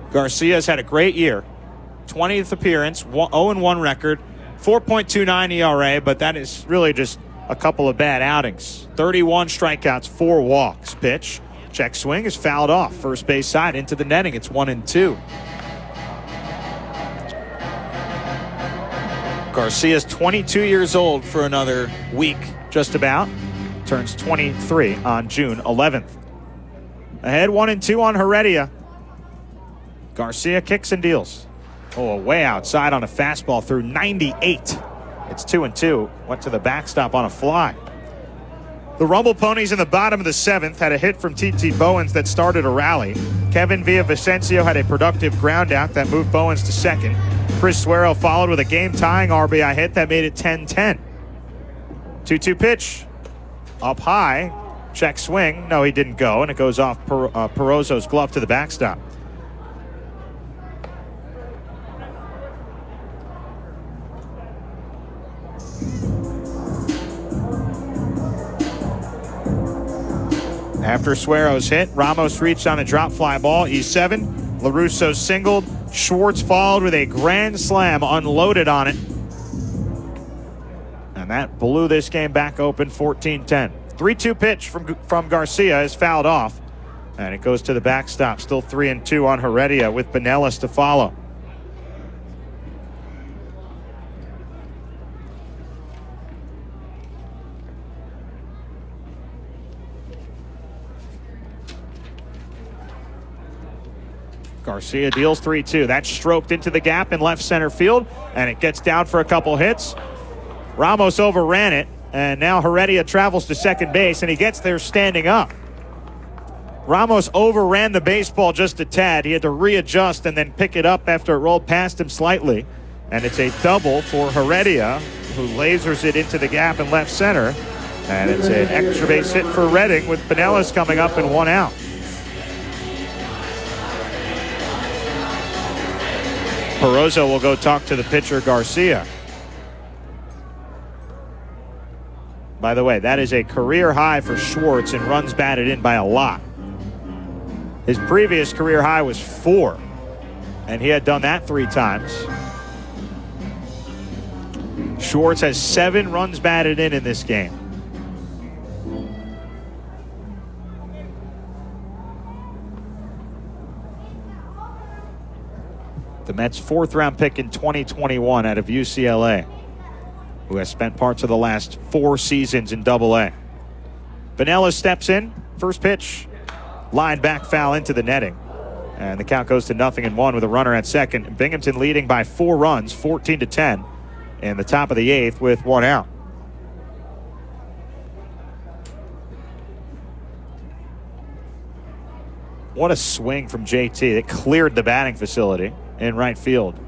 Garcia's had a great year. 20th appearance, 0-1 record, 4.29 ERA, but that is really just a couple of bad outings. 31 strikeouts, 4 walks. Pitch, check swing is fouled off. First base side into the netting. It's 1-2. Garcia's 22 years old for another week, just about. Turns 23 on June 11th. Ahead 1-2 on Heredia. Garcia kicks and deals. Oh, way outside on a fastball through 98. It's 2-2. Went to the backstop on a fly. The Rumble Ponies in the bottom of the 7th had a hit from T.T. Bowens that started a rally. Kevin Villavicencio had a productive ground out that moved Bowens to second. Chris Suero followed with a game-tying RBI hit that made it 10-10. 2-2 pitch. Up high. Check swing. No, he didn't go, and it goes off Perozzo's glove to the backstop. After Suero's hit, Ramos reached on a drop fly ball. E7. LaRusso singled. Schwartz followed with a grand slam, unloaded on it. And that blew this game back open, 14-10. 3-2 pitch from Garcia is fouled off. And it goes to the backstop. Still 3-2 on Heredia with Benelis to follow. Garcia deals 3-2. That's stroked into the gap in left center field, and it gets down for a couple hits. Ramos overran it, and now Heredia travels to second base, and he gets there standing up. Ramos overran the baseball just a tad. He had to readjust and then pick it up after it rolled past him slightly. And it's a double for Heredia, who lasers it into the gap in left center. And it's an extra base hit for Reading with Benelis coming up and 1 out. Perozzo will go talk to the pitcher, Garcia. By the way, that is a career high for Schwartz in runs batted in by a lot. His previous career high was 4, and he had done that 3 times. Schwartz has 7 runs batted in this game. The Mets' 4th-round pick in 2021 out of UCLA, who has spent parts of the last 4 seasons in Double-A. Benelis steps in. First pitch, line back foul into the netting. And the count goes to 0-1 with a runner at second. Binghamton leading by 4 runs, 14-10 in the top of the 8th with 1 out. What a swing from JT. It cleared the batting facility in right field.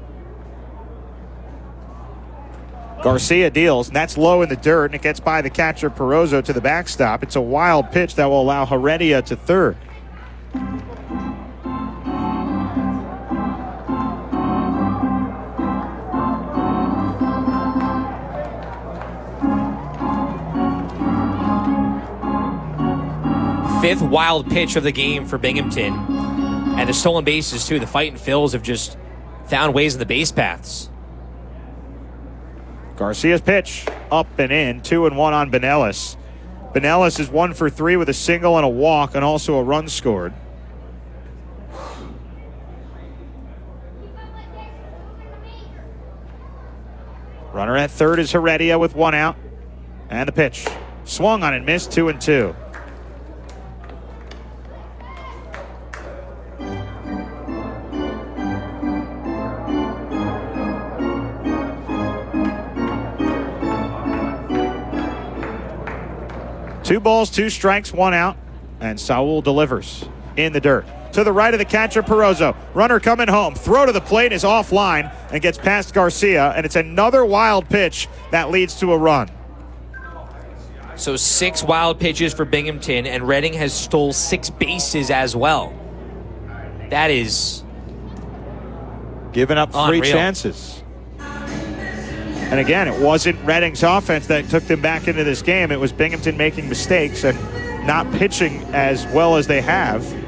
Garcia deals, and that's low in the dirt, and it gets by the catcher Perozzo to the backstop. It's a wild pitch that will allow Heredia to third. Fifth wild pitch of the game for Binghamton. And the stolen bases, too. The Fightin' Phils have just found ways in the base paths. Garcia's pitch, up and in, 2-1 on Benelis. Benelis is 1 for 3 with a single and a walk, and also a run scored. Runner at third is Heredia with 1 out. And the pitch. Swung on and missed, 2-2. Two balls, 2 strikes, 1 out, and Saul delivers in the dirt. To the right of the catcher, Perozzo. Runner coming home. Throw to the plate is offline and gets past Garcia, and it's another wild pitch that leads to a run. So 6 wild pitches for Binghamton, and Reading has stole 6 bases as well. That is giving up 3 unreal. chances. And again, it wasn't Reading's offense that took them back into this game. It was Binghamton making mistakes and not pitching as well as they have.